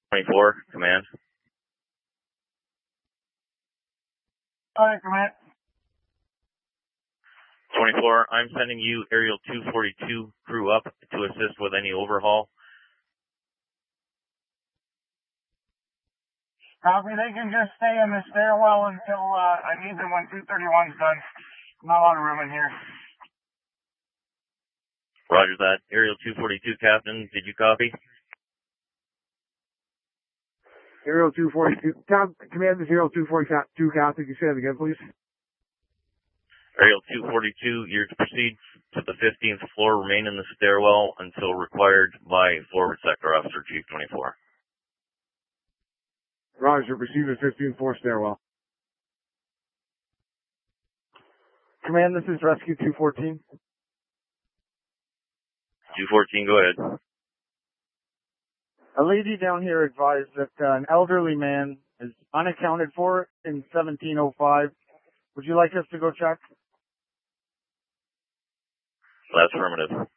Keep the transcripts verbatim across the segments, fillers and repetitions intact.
twenty-four, command. Hi, command. twenty-four, I'm sending you Aerial two forty-two crew up to assist with any overhaul. Copy, they can just stay in the stairwell until, uh, I need them when two thirty-one's done. Not a lot of room in here. Roger that. Aerial two forty-two, Captain, did you copy? Aerial two forty-two, Cap, command is Aerial two forty-two, Captain, can you say that again, please? Aerial two forty-two, you're to proceed to the fifteenth floor, remain in the stairwell until required by Forward Sector Officer Chief twenty-four. Roger, proceed to the fifteenth floor stairwell. Command, this is Rescue two fourteen. two fourteen, go ahead. A lady down here advised that uh, an elderly man is unaccounted for in seventeen oh five. Would you like us to go check? That's affirmative.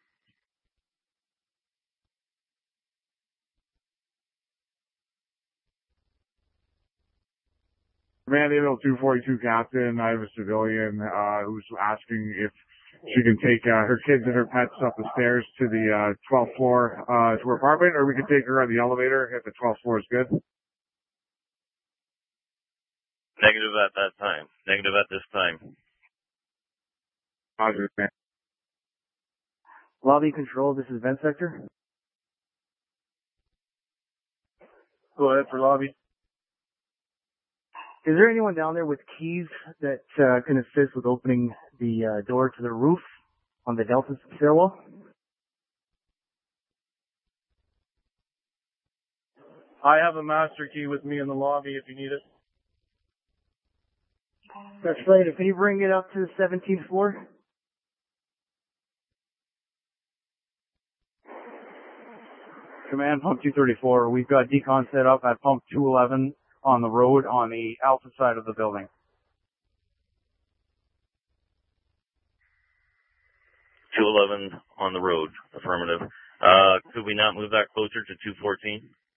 Command Aerial two forty-two, Captain. I have a civilian uh, who's asking if she can take uh, her kids and her pets up the stairs to the uh, twelfth floor uh, to her apartment, or we can take her on the elevator if the twelfth floor is good. Negative at that time. Negative at this time. Roger, man. Lobby control, this is vent sector. Go ahead for lobby. Is there anyone down there with keys that uh, can assist with opening the uh, door to the roof on the Delta stairwell? I have a master key with me in the lobby if you need it. That's right. Can you bring it up to the seventeenth floor? Command pump two thirty-four. We've got decon set up at pump two eleven on the road on the alpha side of the building. two eleven on the road. Affirmative. Uh, could we not move that closer to two fourteen?